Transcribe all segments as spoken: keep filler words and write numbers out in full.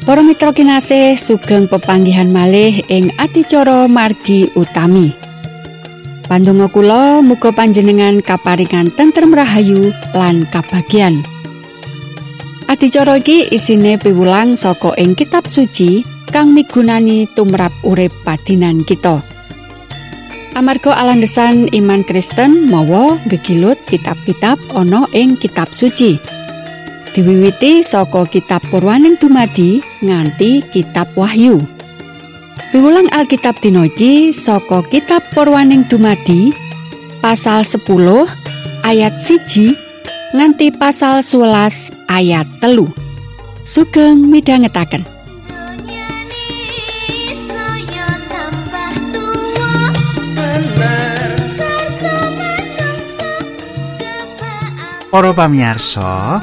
Para mitra kinasih sugeng pepanggihan malih ing adicara margi utami. Pandonga kula muga panjenengan kaparingan tentrem rahayu lan kabagyan. Adicara iki isine piwulang saka ing kitab suci kang migunani tumrap urip padinan kita. Amarga alandesan iman Kristen mawa gegilut kitab-kitab ana ing kitab suci. Diwiwiti saka kitab Purwaning Dumadi nganti kitab Wahyu. Piwulang Alkitab dina iki saka kitab Purwaning Dumadi pasal sepuluh ayat siji nganti pasal sewelas ayat telu. Sugeng midhangetaken. Para pamirsa,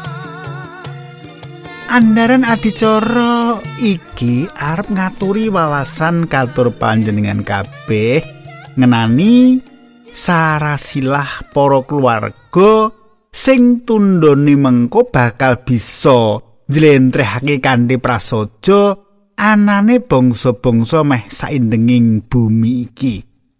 andharan adicara iki arep ngaturi wawasan katur panjenengan kabeh ngenani sarasilah para keluarga sing tundhone mengko bakal bisa njlentrehake kanthi prasaja anane bangsa-bangsa meh saindenging bumi iki.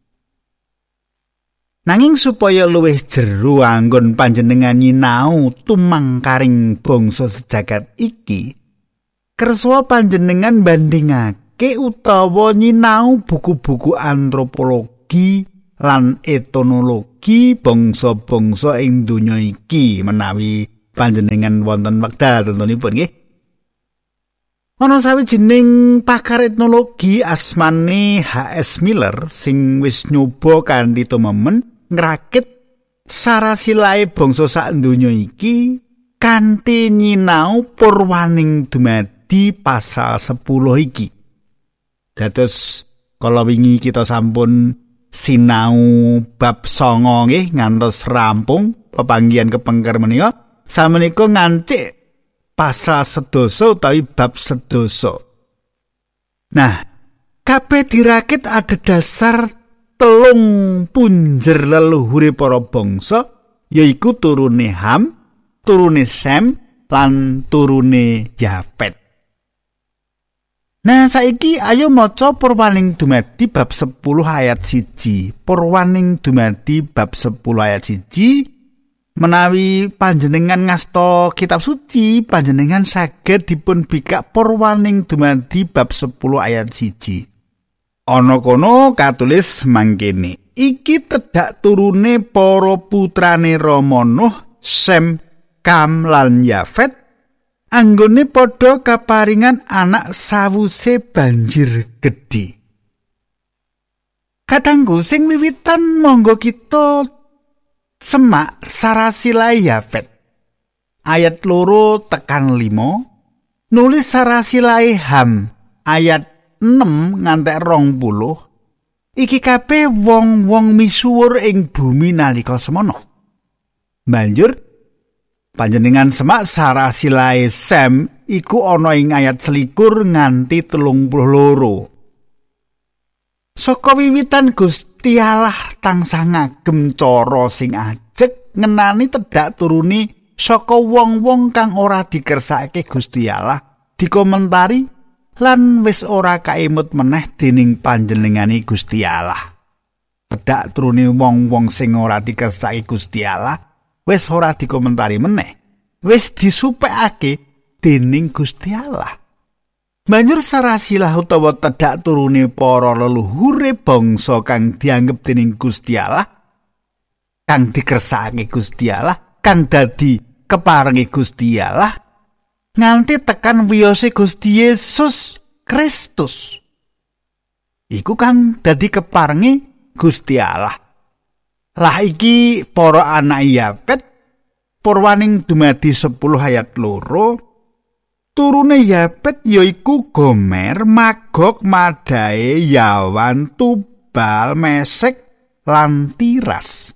Nanging supaya luwih jero anggon panjenengan nyinau tumangkaring bangsa sejagat iki, kersa panjenengan bandingake utawa nyinau buku-buku antropologi lan etnologi bangsa-bangsa ing donya iki menawi panjenengan wonten wekdal tentunipun nggih. Ana sawijining pakar etnologi asmane H S Miller sing wis nyoba kanthi tumemen ngrakit sarasilahe bangsa sak donya iki kanthi nyinau Purwaning Dumadi pasal sepuluh iki. Dados kala wingi kita sampun sinau bab sanga nggih ngantos rampung pepanggihan kepengker menika samenika ngancik pasal sedasa utawi bab sedasa. Nah, kabeh dirakit ada dasar telung punjer leluhure para bangsa yaiku turune Ham, turune Sem lan turune Yafet. Nah, saiki ayo maca Purwaning Dumadi bab sepuluh ayat siji. Purwaning Dumadi bab sepuluh ayat siji. Menawi panjenengan ngasta kitab suci, panjenengan saged dipun bikak Purwaning Dumadi bab sepuluh ayat siji. Ana kono katulis mangkene, iki tedhak turune para putrane Rama Nuh, Sem, Kam lan Yafet, anggone padha kaparingan anak sawuse banjir gedhe. Katanggu sing wiwitan monggo kita semak sarasilahe Yafet. Ayat loro tekan lima, nulis sarasilahe Ham ayat enam ngantek rong puluh. Iki kabeh wong-wong misuwur ing bumi nalika semana. Banjur panjenengan semak sarasilahe Sem iku ana ing ayat selikur nganti telung puluh loro. Saka wiwitan Gusti Allah tansah ngagem cara sing ajeg ngenani tedhak turune saka wong-wong kang ora dikersakake Gusti Allah, dikomentari lan wis ora kaimut meneh dening panjenengane Gusti Allah. Tedhak turune wong-wong sing ora dikersakake Gusti Allah wis ora dikomentari meneh, wis disupekake dening Gusti Allah. Banjur sarasilah utawa tedhak turune para leluhure bangsa kang dianggep dening Gusti Allah, kang dikersakake Gusti Allah, kang dadi keparengi Gusti Allah nganti tekan wiyose Gusti Yesus Kristus. Iku kang dadi keparengi Gusti Allah. Lah iki para anak Yafet, Purwaning Dumadi sepuluh ayat loro. Turune Yafet yaiku Gomer, Magog, Madae, Yawan, Tubal, Mesek lan Tiras.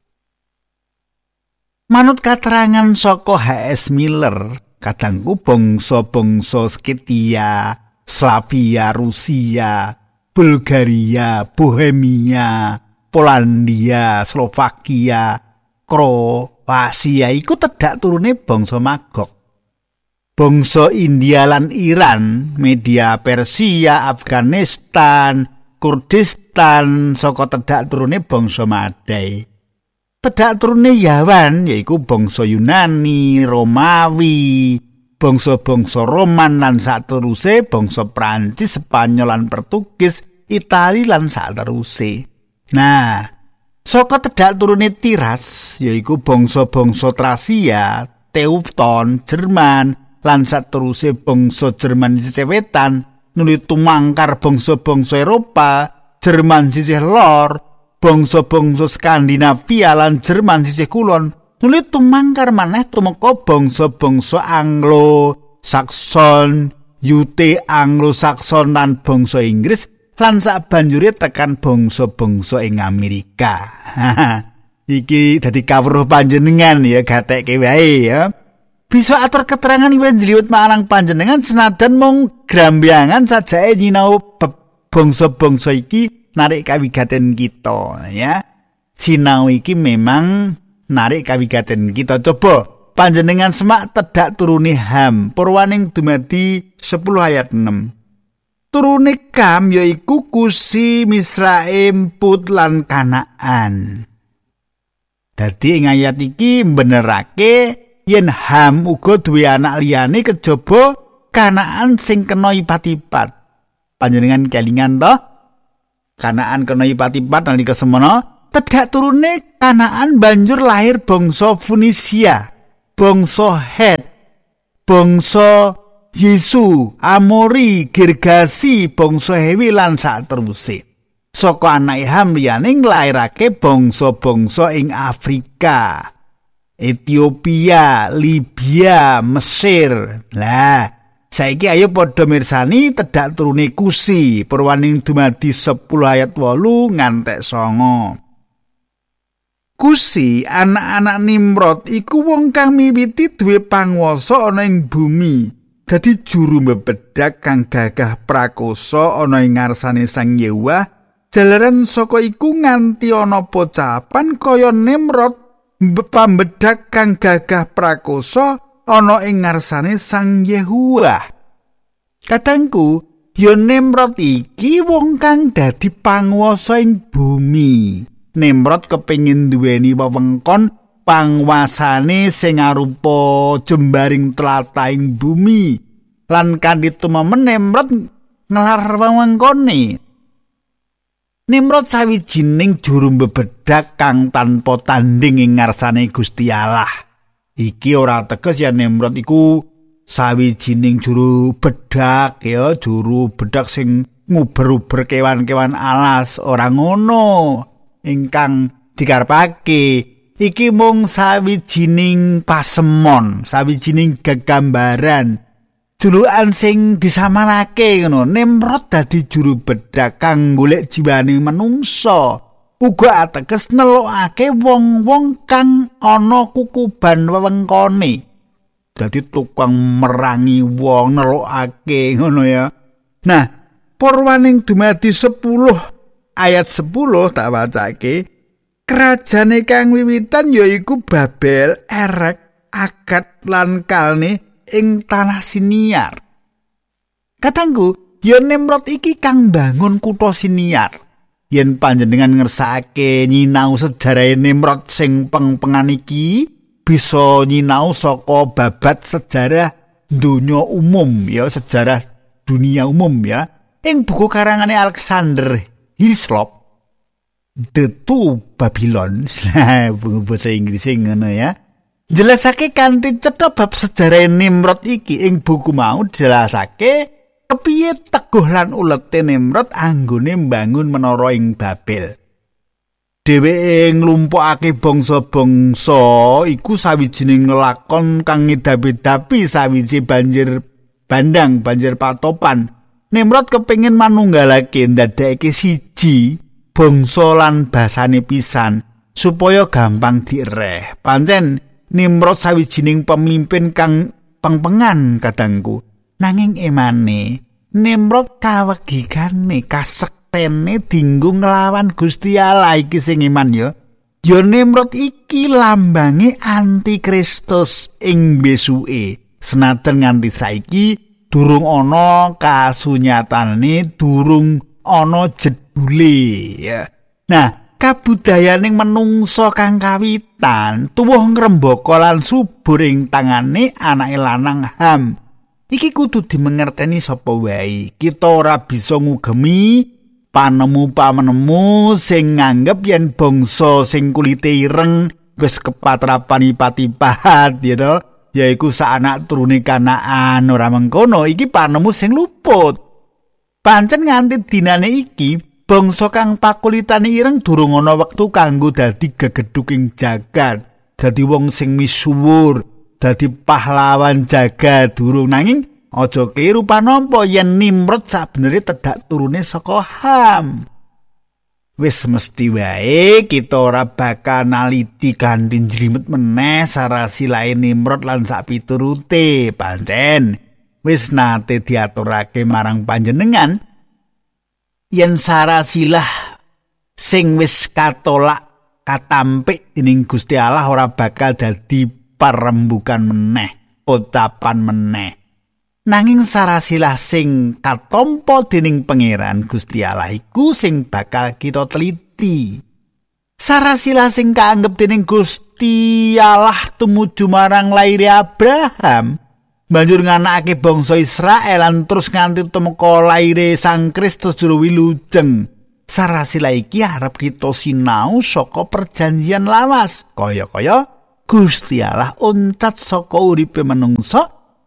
Manut katerangan saka H S Miller, kadangku bangsa-bangsa Sketia, Slavia, Rusia, Bulgaria, Bohemia, Polandia, Slovakia, Kroasia iku tedhak turune bangsa Magog. bangsa India lan Iran, Media Persia, Afghanistan, Kurdistan saka tedhak turune bangsa Madai. Tedhak turune Yawan yaiku bangsa Yunani, Romawi, bangsa-bangsa Roman lan sateruse bangsa Prancis, Spanyol lan Portugis, Itali lan sateruse. Nah, saka tedhak turune Tiras yaiku bangsa-bangsa Trasia, Teuton, Jerman lan sateruse bangsa Jerman sisih wetan nuli tumangkar bangsa-bangsa Eropa, Jerman sisih lor, bangsa-bangsa Skandinavia lan Jerman sisih kulon nuli tumangkar maneh tumeka bangsa-bangsa Anglo, Sakson, U T Anglo-Sakson lan bangsa Inggris lan sabanjure tekan bangsa-bangsa ing Amerika. Iki dadi kawruh panjenengan ya gatekke wae ya. Bisa atur keterangan Injil marang panjenengan senajan mung grambiangan sajake nyinau bangsa-bangsa iki narik kawigaten kita ya. Sinau iki memang narik kawigaten kita. Coba panjenengan semak tedhak turune Ham, Purwaning dumadi sepuluh ayat enam. Turune Kam yaiku Kusi, Misraim, Put lan Kanaan. Dadi ing ayat iki mbenerake yen Ham uga duwe anak liyane kejaba Kanaan sing kena ipat-ipat. Panjenengan kelingan to? Kanaan kena ipat-ipat nalika semana tedhak turune Kanaan banjur lahir bangsa Funisia, bangsa Het, bangsa Yesu, Amori, Girgasi, bangsa Hewi lan sateruse. Saka anake Ham liyane nglairake bangsa-bangsa ing Afrika, Ethiopia, Libya, Mesir. Lah, saiki ayo padha mirsani tedhak turune Kusi, Purwaning dumadi sepuluh ayat wolu ngantek songo. Kusi, anak-anak Nimrod iku wong kang miwiti duwe panguwasa ana ing bumi. Dadi juru mbebedak kang gagah prakosa ana ing ngarsane Sang Yehuwa. Jalaran saka iku nganti ana pocapan kaya Nimrod pambedak kang gagah prakosa ana ing ngarsane Sang Yehuwa. Katangku, ya Nimrod iki wong kang dadi panguwasa ing bumi. Nimrod kepengin duweni wewengkon panguwasane sing arupa jembaring tlatah ing bumi. Lan kanthi tumemen Nimrod nglar wewengkone. Nimrod sawijining juru mbebedak kang tanpa tanding ing ngarsane Gusti Allah. Iki ora teges yen Nimrod iku sawijining juru bedak ya, juru bedak sing nguber-uber kewan-kewan alas, ora ngono. Ingkang dikarepake iki mung sawijining pasemon, sawijining gegambaran. Julukan sing disamanake ngono. Nimrod dadi juru bedak kang golek jiwane manungsa. Uga ateges nelokake wong-wong kang ana kukuban wewengkone. Dadi tukang merangi wong, nelokake ngono ya. Nah, Purwaning dumadi sepuluh ayat sepuluh tak wacake. Kerajane kang wiwitan yaiku Babel, Erek, Akad lan Kalne ing tanah Siniar. Katanggu, ya Nimrod iki kang bangun kutha Siniar. Yen panjenengan ngersakake nyinau sejarah Nimrod sing peng-pengan iki, bisa nyinau saka babat sejarah donya umum ya, sejarah dunia umum ya. Ing buku karangane Alexander Hislop, The Two Babylon, buku bahasa Inggris ngono ya. Jelasake kanthi cetha bab sejarah Nimrod iki. Ing buku mau jelasake kepiye teguh lan ulete Nimrod anggone mbangun menara ing Babel. Dheweke nglumpukake bangsa-bangsa iku sawijining lakon kang ngedapi-dapi sawiji banjir bandang, banjir patopan. Nimrod kepengin manunggalake ndadekake siji bangsa lan basane pisan supaya gampang direh. Pancen Nimrod sawijining pemimpin kang pengpengan kadangku. Nanging emane Nimrod kawegikane kasektene dinggo nglawan Gusti Allah iki sing iman ya. Ya Nimrod iki lambange anti Kristus ing besuke. Senajan nganti saiki durung ana kasunyatane, durung ana jedule ya. Nah, kabudayaning menungsa kang kawitan tuwuh ngrembaka lan subur ing tangane anake lanang Ham. Iki kudu dimengerteni sapa wae. Kita ora bisa ngugemi panemu-panemu sing nganggep yen bangsa sing kulite ireng wis kepatrapan ipat-ipat ya to, yaiku sak anak turune Kanaan. Ora mengkono, iki panemu sing luput. Pancen nganti dinane iki bangsa kang pakulitane ireng durung ana wektu kanggo dadi gegedhuk ing jagat, dadi wong sing misuwur, dadi pahlawan jagat durung. Nanging aja kliru panampa yen Nimrod sabenere tedhak turune saka Ham. Wis mesti wae kita ora bakal naliti kanthi njlimet meneh sarasilahe Nimrod lan sak piturute. Pancen wis nate diaturake marang panjenengan yen sarasilah sing wis katolak katampik dening Gusti Allah ora bakal dadi parembugan meneh, ucapan meneh. Nanging sarasilah sing katampa dening Pangeran Gusti Allah iku sing bakal kita teliti. Sarasilah sing kaanggep dening Gusti Allah tumuju marang laire Abraham, banjur nganakake bangsa Israel lan terus nganti tumeka laire Sang Kristus juru wilujeng. Sarasilah iki arep kita sinau saka perjanjian lawas. Kaya-kaya Gusti Allah uncat saka uripe manungsa,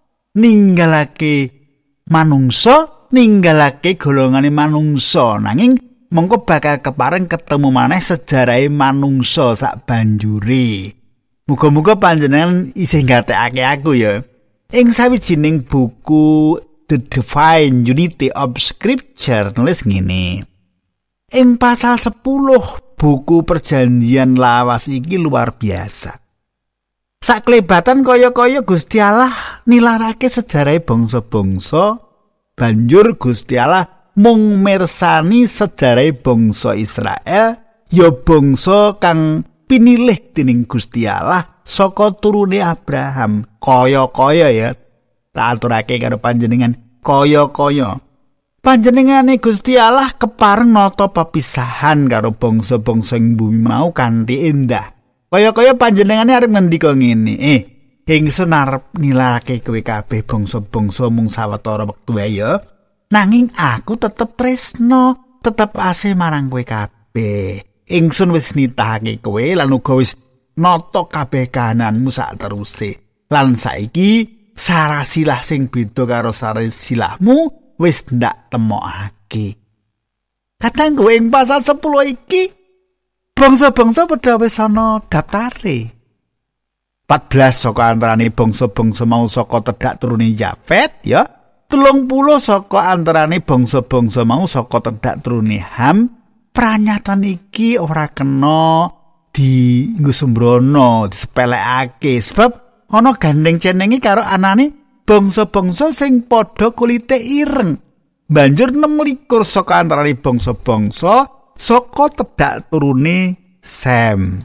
ninggalake manungsa, ninggalake golongane manungsa. Nanging mengko bakal kepareng ketemu maneh sejarahe manungsa sak banjure. Muga-muga panjenengan isih ngatekake aku ya. Ing sawijining buku The Divine Unity of Scripture nulis ngene. Ing pasal sepuluh buku perjanjian lawas iki luar biasa. Saklebatan kaya-kaya Gusti Allah nilarake sejarahe bangsa-bangsa, banjur Gusti Allah mung mirsani sejarahe bangsa Israel, ya bangsa kang pinilih dening Gusti Allah saka turune Abraham. Kaya-kaya ya, tak aturake karo panjenengan, kaya-kaya panjenengane Gusti Allah kepareng nata papisahan karo bangsa-bangsa ing bumi mau kanthi endah. Kaya-kaya panjenengane arep ngendika ngene, eh ingsun arep nilarake kowe kabeh bangsa-bangsa mung sawetara wektu wae ya. Nanging aku tetep tresno, tetep asih marang kowe kabeh. Ingsun wis nitahake kowe lan uga wis nata kabeh kahananmu sak teruse. Lan saiki sarasilah sing beda karo sarasilahmu wis ndak temokake. Katangku ing pasal sepuluh iki bangsa-bangsa padha wis ana daftare. empat belas saka antarane bangsa-bangsa mau saka tedhak turune Yafet ya. telung puluh saka antarane bangsa-bangsa mau saka tedhak turune Ham. Pranyatan iki ora kena dienggo sembrono, disepelekake sebab ana gandeng cenenge karo anane bangsa-bangsa sing padha kulite ireng. Banjur enam likur saka antarane bangsa-bangsa saka tedhak turune Sem.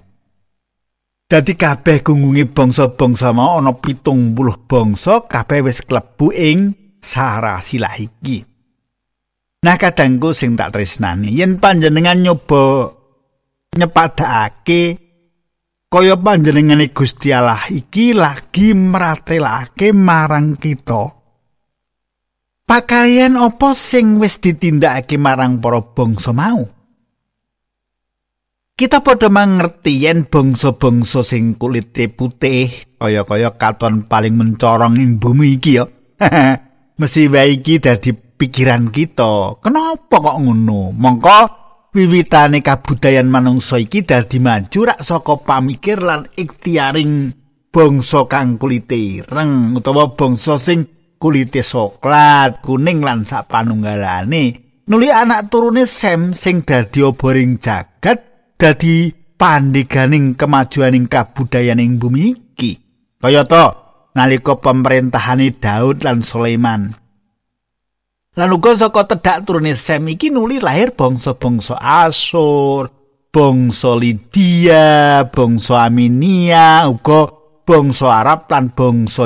Dadi kabeh gunggunge bangsa-bangsa mau ana pitung puluh bangsa kabeh wis klebu ing sarasilah iki. Nah kadangku sing tak tresnani, yen panjenengan nyoba nyepadakake kaya panjenengane Gusti Allah iki lagi meratelake marang kita. Pakaryan apa sing wis ditindakake marang para bangsa mau? Kita padha mangerti yen bangsa-bangsa sing kulite putih kaya-kaya katon paling mencorong ing bumi iki ya. Mesti wae iki dadi pikiran kita. Kenapa kok ngono? Mongko wiwitane kabudayan manungsa iki dadi maju rak saka pamikir lan ikhtiaring bangsa kang kulite ireng utawa bangsa sing kulite soklat, kuning lan sapanunggalane. Nuli anak turune Sem sing dadi oboring jagat, dadi pandheganing kemajuaning kabudayaning bumi iki. Kaya to nalika pemerintahane Daud lan Sulaiman. Lan uga saka tedhak turune Sem iki nuli lahir bangsa-bangsa Asur, bangsa Lydia, bangsa Armenia, uga bangsa Arab lan bangsa Yuk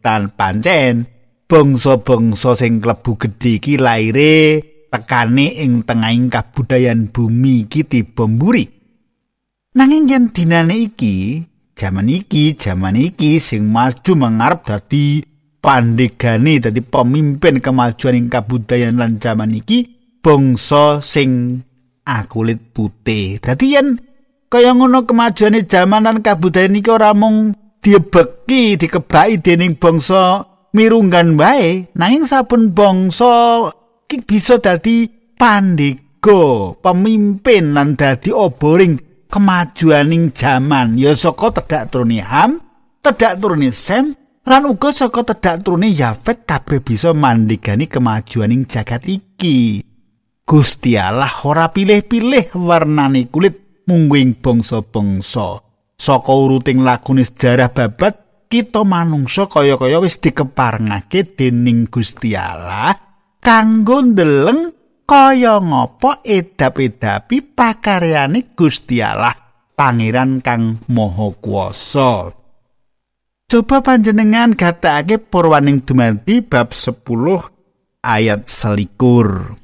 yuktan. Pancen bangsa-bangsa sing klebu gedhe iki laire tekane ing tengahing kabudayan bumi iki dibemburi. Nanging yen dinane iki, jaman iki, jaman iki sing maju mangarep dadi pandegane, dadi pemimpin kemajuan ing kabudayan lan jaman iki bangsa sing akulit putih. Dadi yen kaya ngono kemajuane jaman lan kabudayan iki ora mung diebeki, dikebaki dening bangsa mirunggan wae, nanging saben bangsa iki bisa dadi pandega, pemimpin lan dadi oboring kemajuaning jaman, ya saka tedak turune Ham, tedak turune Sem, lan uga saka tedak turune Yafet kabeh bisa mandhegani kemajuaning jagat iki. Gusti Allah ora pilih-pilih warnane kulit mungguing bangsa-bangsa. Saka uruting lakune sejarah babat, kita manungsa kaya-kaya wis dikeparengake dening Gusti Allah kanggo ndeleng kaya ngapa edap-edapi pakaryane Gusti Allah, Pangeran kang Maha Kuwasa. Coba panjenengan gatekake Purwaning Dumarti bab sepuluh ayat selikur.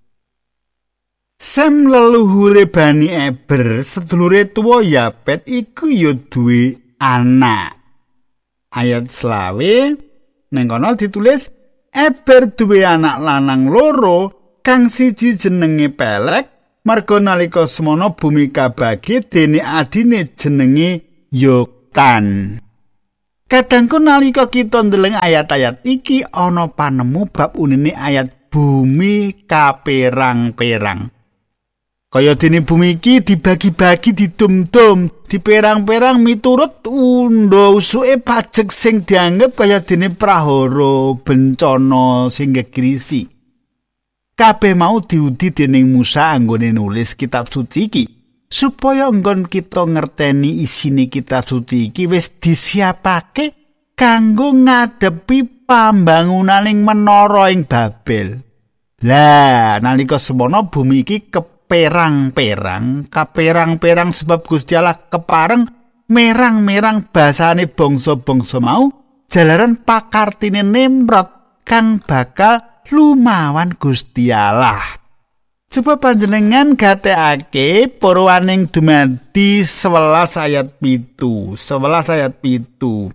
Sem leluhure Bani Eber, sedulure tuwa Yafet iku ya duwe anak. Ayat selawe neng kono ditulis Eber duwe anak lanang loro, kang siji jenenge Pelek, marga nalika semana bumi kabagi dene adine jenenge Yoktan. Kadangku nalika kita ndeleng ayat-ayat iki ana panemu bab unine ayat bumi kaperang-perang. Kaya dene bumi iki dibagi-bagi didum-dum, diperang-perang miturut undha usuke pajek sing dianggep kaya dene prahara bencana sing gegrisi. Kabeh mau diudi dening Musa anggone nulis kitab suci iki supaya nggon kita ngerteni isine kitab suci iki wis disiapake kanggo ngadepi pambangunaning menara ing Babel. Lah nalika semono bumi iki keperang-perang, kaperang-perang sebab Gusti Allah kepareng merang-merang basane bangsa-bangsa mau jalaran pakartine Nimrod kang bakal lumawan Gusti Allah. Coba panjenengan gatekake Purwaning Dumarti sewelas ayat pitu, sewelas ayat pitu.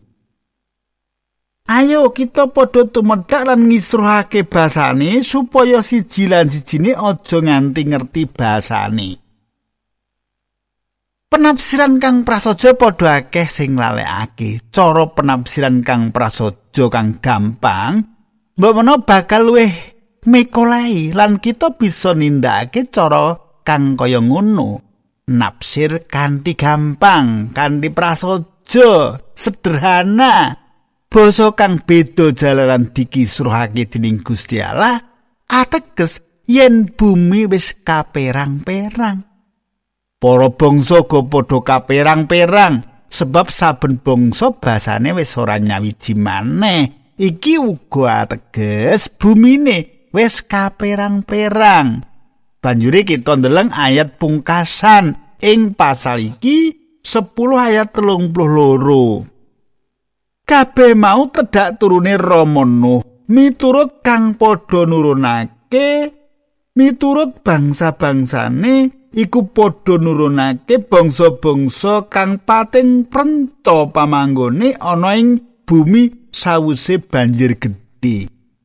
Ayo kita padha tumedhak lan ngisruhake basane supaya siji lan sijine aja nganti ngerti basane. Penafsiran kang prasaja padha akeh sing lalekake. Cara penafsiran kang prasaja kang gampang mbok menawa bakal luwih mekolai lan kita bisa nindakake cara kang kaya ngono. Nafsir kanthi gampang, kanthi prasaja, sederhana. Basa kang beda jalaran dikisruhake dening Gusti Allah ateges yen bumi wis kaperang-perang. Para bangsa go padha kaperang-perang sebab saben bangsa basane wis ora nyawiji maneh. Iki uga ateges bumine wis kaperang-perang. Banjure kita ndeleng ayat pungkasan ing pasal iki sepuluh ayat telung puluh loro. Kabeh mau tedak turune Rama Nuh miturut kang padha nurunake, miturut bangsa-bangsane iku padha nurunake bangsa-bangsa kang pating prenca pamanggone ana ing bumi sawise banjir gedhe.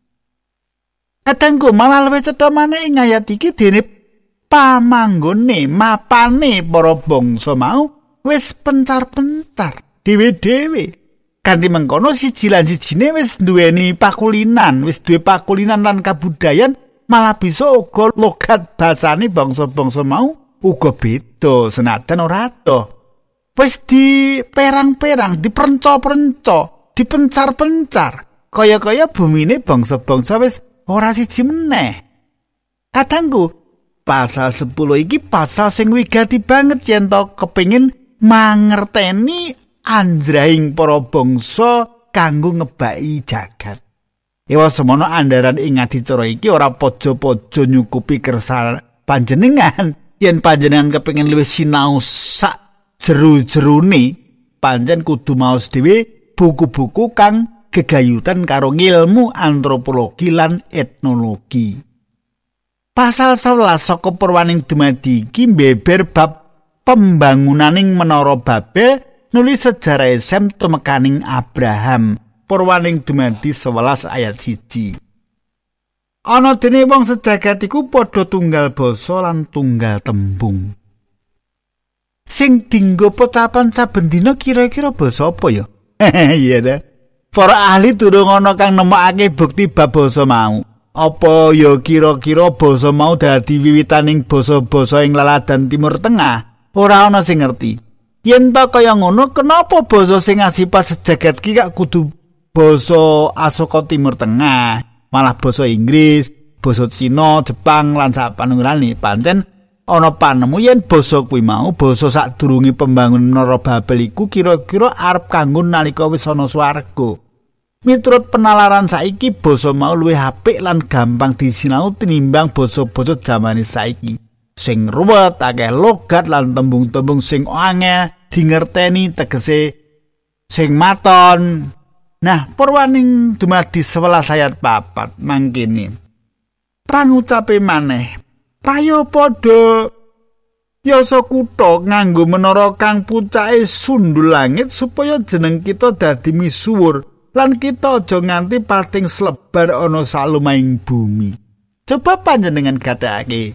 Katanggu malah luwih cetha maneh ing ayat iki dene pamanggone mapane para bangsa mau wis pencar-pencar dhewe-dhewe. Kanthi mengkono siji lan sijine wis duweni pakulinan, wis duwe pakulinan lan kabudayan, malah bisa uga logat basane bangsa-bangsa mau uga beda senajan ora adoh. Wis diperang-perang, diperenca-perenca, dipencar-pencar. Kaya-kaya bumine bangsa-bangsa wis ora siji meneh. Katanggu, pasal sepuluh iki pasal sing wigati banget yen to kepengin mangerteni anjrahing para bangsa kanggo ngebaki jagat. Ewa semono andaran ing adicara iki ora pojo-pojo nyukupi kersa panjenengan. Yen panjenengan kepengin luwih sinau sak jeru-jerune, panjen kudu maos dhewe buku-buku kang gegayutan karo ngilmu antropologi lan etnologi. Pasal sewelas saka Purwaning dumadi iki mbeber bab pembangunaning menara Babel, nulis sejarah Sem tumekaning Abraham. Purwaning dumadi sewelas ayat siji. Ana dene wong sejagat iku padha tunggal basa lan tunggal tembung. Sing dinggo potapan saben dina kira-kira basa apa ya? Iya ta. Para ahli durung ana kang nemokake bukti bab basa mau. Apa ya kira-kira basa mau dadi wiwitaning basa-basa ing laladan Timur Tengah? Ora ana sing ngerti. Yen ta kaya ngono, kenapa basa sing asipat sejagat ki gak kudu basa asaka Timur Tengah, malah basa Inggris, basa Cina, Jepang lan sapanunggalane? Pancen ana panemu yen basa kuwi mau basa sadurunge pembangunan menara Babel iku kira-kira arep kanggo nalika wis ana swarga. Miturut penalaran saiki basa mau luwih apik lan gampang disinau tinimbang basa-basa jamane saiki. Sing ruwet, akeh logat lan tembung-tembung sing angel dingerteni, tegese sing maton. Nah, Purwaning dumadi sewelas ayat papat mangkene. Pangucape maneh, payo padha yasa kutha nganggo menara kang pucake sundul langit supaya jeneng kita dadi misuwur lan kita aja nganti pating slebar ana salumahing bumi. Coba panjenengan gatekake,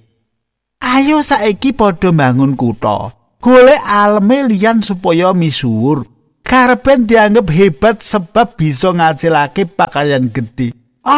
ayo saiki padha mbangun kutha, golek aleme liyan supaya misuwur. Karepen dianggep hebat sebab bisa ngasilake pakaian gede.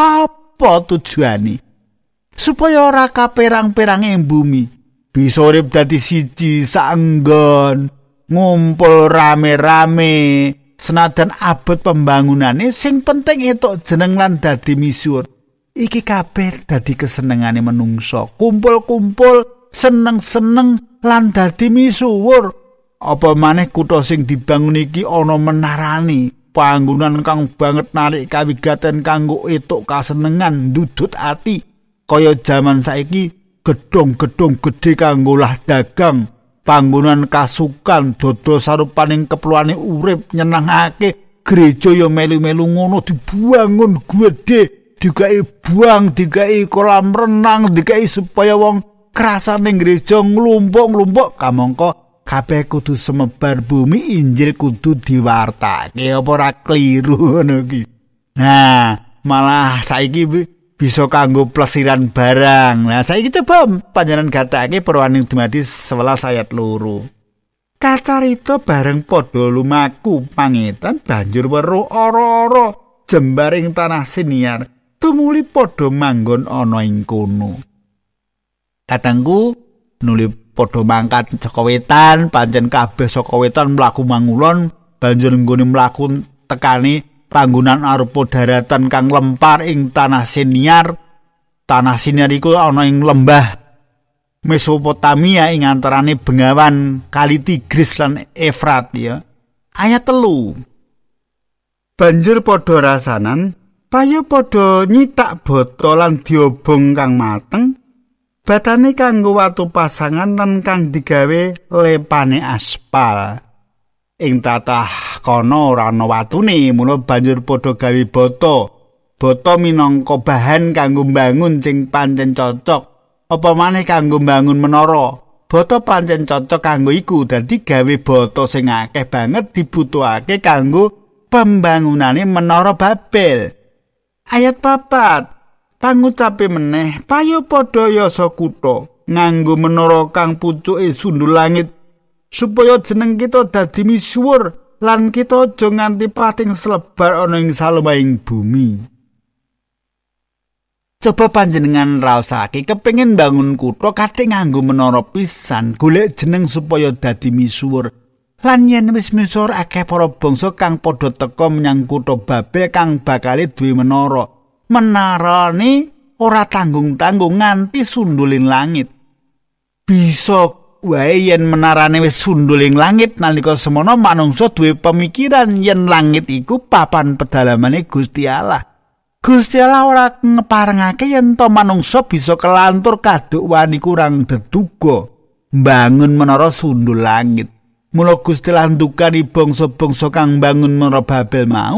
Apa tujuane? Supaya ora kaperang-perang ing bumi, bisa urip dadi siji saenggon, ngumpul rame-rame. Senajan abot pembangunane, sing penting entuk jeneng lan dadi misuwur. Iki kabeh dadi kesenengane menungso, kumpul-kumpul, seneng-seneng lan dadi misuwur. Apa maneh kutha sing dibangun iki ana menarane, panggonan kang banget narik kawigaten kanggo entuk kasenengan, ndudut ati. Kaya jaman saiki gedhong-gedhong gedhe kanggo lah dagang, panggonan kasukan, dodol sarupaning keperluane urip nyenengake. Gereja ya melu-melu ngono dibangun gedhe, digawe buang, digawe kolam renang, digawe supaya wong krasane gereja nglumpuk-nglumpuk. Kamangka kabeh kudu semebar bumi, Injil kudu diwartake. Apa ora kliru ngono iki? Nah, malah saiki bisa kanggo plesiran barang. Nah, saiki coba panjenengan gatekake Purwaning dumadi sewelas ayat loro. Kacarita bareng padha lumaku pangetan banjur weruh ora-ora jembaring tanah siniar tumuli padha manggon ana ing kono. Kadangku nuli padha mangkat saka wetan, pancen kabeh saka wetan mlaku mangulon, banjur nggone mlaku tekani panggonan arupa daratan kang lempar ing tanah siniar. Tanah siniar iku ana ing lembah Mesopotamia ing antarane bengawan Kali Tigris lan Efrat ya. Ayat telu. Banjur padha rasanan, payo padha nyitak bata lan diobong kang mateng, batane kanggo watu pasangan lan kang digawe lepane aspal. Ing tatah kono ora ana watune, mula banjur padha gawe bata. Bata minangka bahan kanggo mbangun sing pancen cocok. Apa maneh kanggo mbangun menara. Bata pancen cocok kanggo iku, dadi gawe bata sing akeh banget dibutuhake kanggo pembangunane menara Babel. Ayat papat. Pangucape meneh, payo padha yasa kutha nganggo menara kang pucuke sundul langit, supaya jeneng kita dadi misuwur lan kita aja nganti pating slebar ana ing salumahing bumi. Coba panjenengan raosake kepengin bangun kutha kathik nganggo menara pisan, golek jeneng supaya dadi misuwur. Lan yen wis misuwur, akeh para bangsa kang padha teka menyang kutha Babel kang bakale duwe menara. Menarane ora tanggung-tanggung nganti sunduling langit. Bisa wae yen menarane wis sunduling langit, nalika semono manungsa duwe pemikiran yen langit iku papan pedalamane Gusti Allah. Gusti Allah ora ngeparengake yen to manungsa bisa kelantur kaduk wani kurang deduga mbangun menara sundul langit. Mula Gusti Allah ndukani bangsa-bangsa kang mbangun menara Babel mau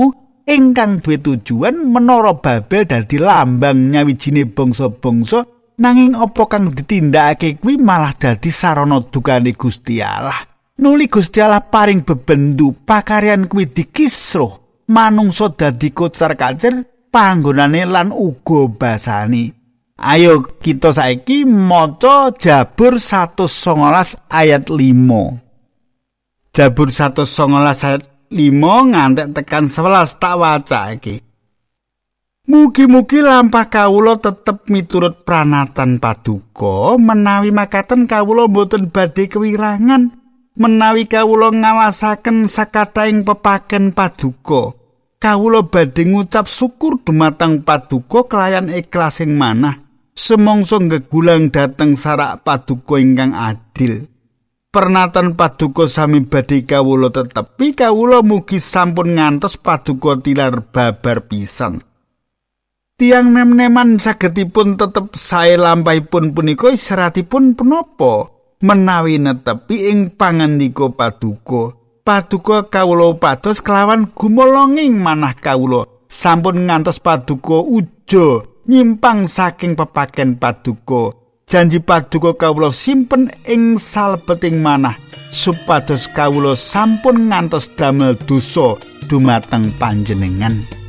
ingkang duwe tujuan menara Babel dadi lambang nyawijine bangsa-bangsa, nanging apa kang ditindakake kuwi malah dadi sarana dukane Gusti Allah. Nuli Gusti Allah paring bebendu pakaryan kuwi dikisruh, manungsa dadi kocar-kacir panggonane lan uga basani. Ayo kita saiki maca Jabur seratus songolas ayat lima. Jabur seratus songolas ayat lima ngantek tekan sewelas tak wacake. Mugi-mugi lampah kawula tetep miturut pranatan paduka, menawi makaten kawula boten badhe kewirangan, menawi kawula ngawasaken sakataing pepaken paduka. Kawula badhe ngucap syukur dumateng paduka kelayan ikhlas ing manah, semangsa gegulang dhateng sarak paduka ingkang adil. Pernatan paduka sami badhe kawula tetepi, kawula mugi sampun ngantos paduka tilar babar pisan. Tiang nem-neman sagedipun tetep sae lampahipun punika isratipun punapa menawi netepi ing pangandika paduka. Paduka kawula pados kelawan gumolonging manah kawula sampun ngantos paduka uja nyimpang saking pepaken paduka. Janji paduka kawula simpen ing salebeting manah supados kawula sampun ngantos damel dosa dumateng panjenengan.